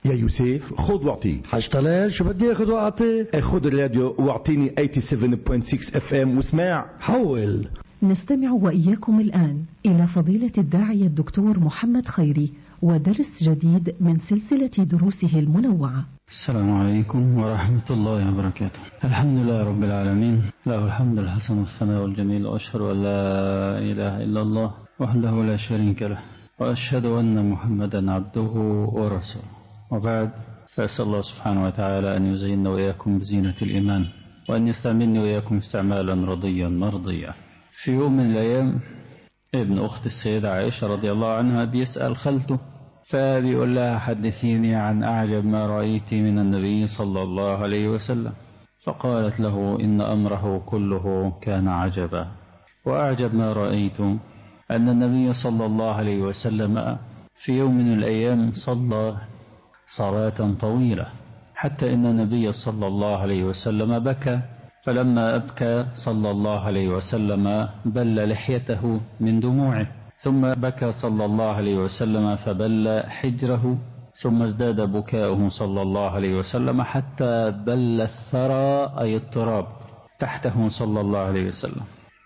يا يوسف خذ واعطي. حاج طلال شو بدي اخذ واعطي؟ خذ الراديو واعطيني 87.6 FM واسمع. حول. نستمع وإياكم الآن إلى فضيلة الداعية الدكتور محمد خيري ودرس جديد من سلسلة دروسه المنوعة. السلام عليكم ورحمة الله وبركاته. الحمد لله رب العالمين، له الحمد الحسن والثناء الجميل، وأشهد أن لا إله إلا الله وحده لا شريك له، وأشهد أن محمدا عبده ورسوله، وبعد، فأسأل الله سبحانه وتعالى أن يزيننا وإياكم بزينة الإيمان، وأن يستعملني وإياكم استعمالا رضيا مرضيا. في يوم من الأيام ابن أخت السيدة عائشة رضي الله عنها بيسأل خالته، فبيقول لها حدثيني عن أعجب ما رأيت من النبي صلى الله عليه وسلم. فقالت له إن أمره كله كان عجبا، وأعجب ما رأيت أن النبي صلى الله عليه وسلم في يوم من الأيام صلى صلاة طويلة، حتى إن النبي صلى الله عليه وسلم بكى، فلما أبكى صلى الله عليه وسلم بل لحيته من دموعه، ثم بكى صلى الله عليه وسلم فبل حجره، ثم ازداد بكاؤه صلى الله عليه وسلم حتى بل الثرى أي التراب تحته صلى الله عليه وسلم.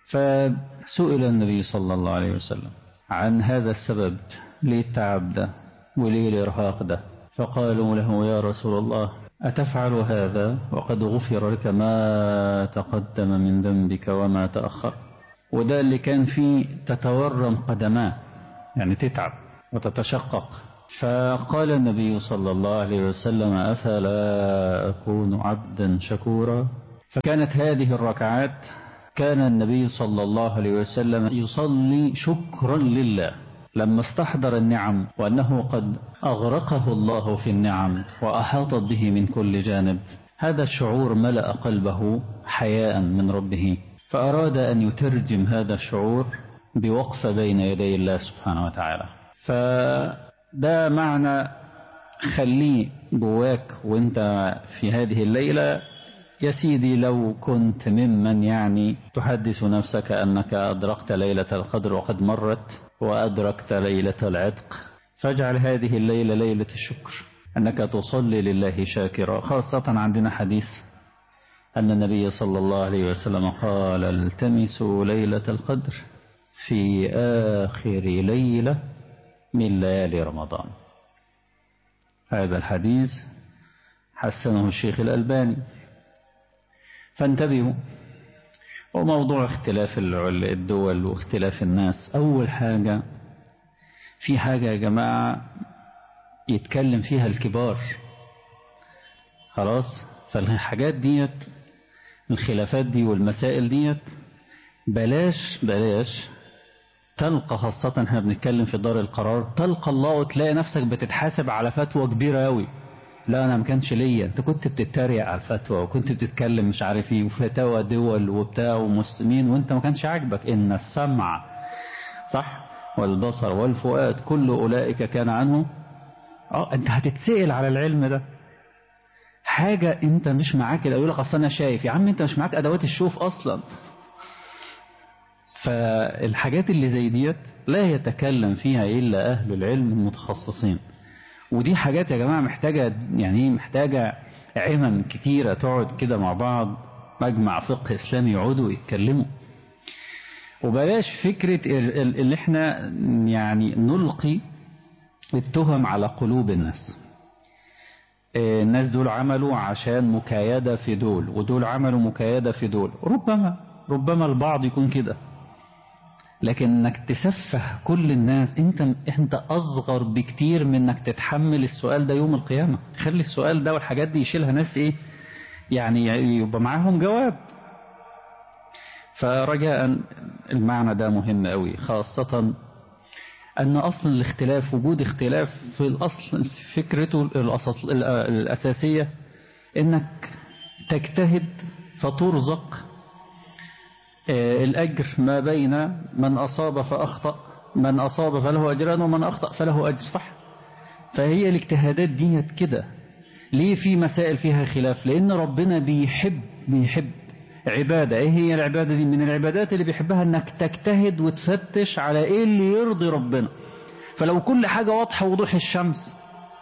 فسئل النبي صلى الله عليه وسلم عن هذا السبب، ليه التعب ده وليه الإرهاق ده؟ فقالوا له يا رسول الله أتفعل هذا وقد غفر لك ما تقدم من ذنبك وما تأخر؟ وده اللي كان فيه تتورم قدماه، يعني تتعب وتتشقق. فقال النبي صلى الله عليه وسلم أفلا أكون عبدا شكورا؟ فكانت هذه الركعات كان النبي صلى الله عليه وسلم يصلي شكرا لله لما استحضر النعم، وأنه قد أغرقه الله في النعم وأحاطت به من كل جانب. هذا الشعور ملأ قلبه حياء من ربه، فأراد أن يترجم هذا الشعور بوقفة بين يدي الله سبحانه وتعالى. فده معنى خليه جواك وانت في هذه الليلة يا سيدي. لو كنت ممن يعني تحدث نفسك أنك أدركت ليلة القدر وقد مرت، وأدركت ليلة العتق، فاجعل هذه الليلة ليلة الشكر، أنك تصلي لله شاكرا. خاصة عندنا حديث أن النبي صلى الله عليه وسلم قال التمسوا ليلة القدر في آخر ليلة من ليالي رمضان. هذا الحديث حسنه الشيخ الألباني. فانتبهوا. وموضوع اختلاف الدول واختلاف الناس، أول حاجة في حاجة يا جماعة يتكلم فيها الكبار، خلاص. فالحاجات ديت، الخلافات دي والمسائل ديت بلاش تلقى، خاصة احنا بنتكلم في دار القرار، تلقى الله وتلاقي نفسك بتتحاسب على فتوى كبيرة أوي. لا أنا ما كانش ليا، أنت كنت بتتريق على الفتوى وكنت بتتكلم مش عارف ايه وفتاوى دول وبتاع ومسلمين، وانت ما كانش عاجبك. إن السمع صح والبصر والفؤاد كل أولئك كان عنه. أنت هتتسأل على العلم ده. حاجة أنت مش معاك، يقول لك أصلا أنا شايف. يا عم أنت مش معاك أدوات الشوف أصلا. فالحاجات اللي زي ديت لا يتكلم فيها إلا أهل العلم المتخصصين. ودي حاجات يا جماعة محتاجة عمم كتيرة تقعد كده مع بعض، مجمع فقه إسلامي يقعدوا يتكلموا. وبلاش فكرة اللي احنا يعني نلقي التهم على قلوب الناس. الناس دول عملوا عشان مكايدة في دول، ودول عملوا مكايدة في دول. ربما البعض يكون كده، لكن انك تسفه كل الناس، انت اصغر بكتير من انك تتحمل السؤال ده يوم القيامة. خلي السؤال ده والحاجات دي يشيلها ناس يعني يبقى معاهم جواب. فرجاء المعنى ده مهم قوي، خاصة أن أصل الاختلاف، وجود اختلاف في الأصل، فكرته الأساسية إنك تجتهد فترزق الأجر ما بين من أصاب فأخطأ، من أصاب فله أجران ومن أخطأ فله أجر، صح؟ فهي الاجتهادات دي كده. ليه في مسائل فيها خلاف؟ لأن ربنا بيحب عبادة. ايه هي العبادة دي؟ من العبادات اللي بيحبها انك تجتهد وتفتش على ايه اللي يرضي ربنا. فلو كل حاجة واضحة وضوح الشمس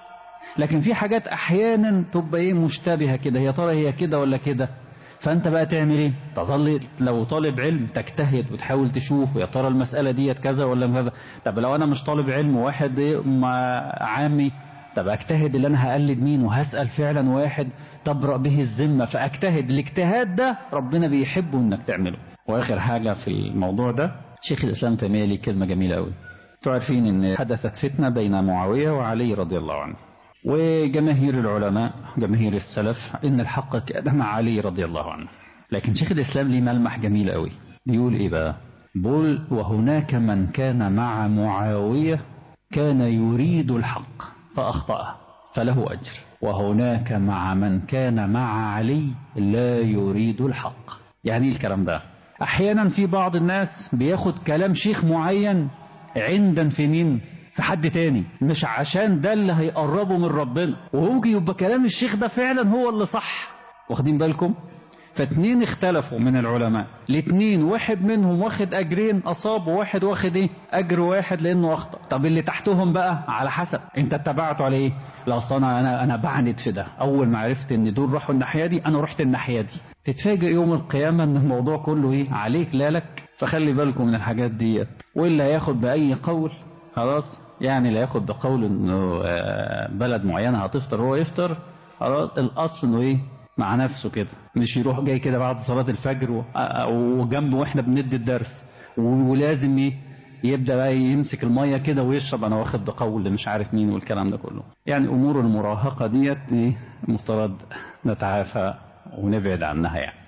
لكن في حاجات احيانا تبقى ايه مشتبهه كده، يا ترى هي كده ولا كده. فانت بقى تعمل ايه؟ تظل لو طالب علم تجتهد وتحاول تشوف يا ترى المساله ديت كذا ولا كذا. طب لو انا مش طالب علم واحد عامي، طب اجتهد اللي انا هقلد مين؟ وهسال فعلا واحد تبرأ به الذمه، فاجتهد. الاجتهاد ده ربنا بيحبه انك تعمله. واخر حاجه في الموضوع ده، شيخ الاسلام تيميه ليه كلمه جميله قوي. انتوا عارفين ان حدثت فتنه بين معاويه وعلي رضي الله عنه، وجماهير العلماء جماهير السلف ان الحق كان مع علي رضي الله عنه. لكن شيخ الاسلام ليه ملمح جميل قوي، بيقول ايه بقى؟ بيقول وهناك من كان مع معاويه كان يريد الحق فاخطأه فله اجر، وهناك مع من كان مع علي لا يريد الحق. يعني ايه الكلام ده؟ احيانا في بعض الناس بياخد كلام شيخ معين عندن في مين؟ في حد تاني، مش عشان ده اللي هيقربه من ربنا، وممكن يبقى كلام الشيخ ده فعلا هو اللي صح. واخدين بالكم؟ فاتنين اختلفوا من العلماء، الاتنين واحد منهم واخد اجرين اصاب، وواحد واخد ايه؟ اجر واحد لانه اخطأ. طب اللي تحتهم بقى على حسب انت اتبعته على ايه؟ لا اصل انا بعند في ده، اول ما عرفت ان دول راحوا الناحيه دي انا رحت الناحيه دي. تتفاجئ يوم القيامه ان الموضوع كله ايه؟ عليك لا لك. فخلي بالكم من الحاجات ديت. واللي هياخد باي قول خلاص، يعني لا ياخد بقول انه بلد معينه هتفطر هو يفطر، خلاص الاصل انه ايه؟ مع نفسه كده، مش يروح جاي كده بعد صلاة الفجر وجنبه واحنا بندي الدرس ولازم ايه؟ يبدأ بقى يمسك المية كده ويشرب انا واخد بقول مش عارف مين والكلام ده كله. يعني امور المراهقة ديت ايه؟ مفترض نتعافى ونبعد عنها يعني.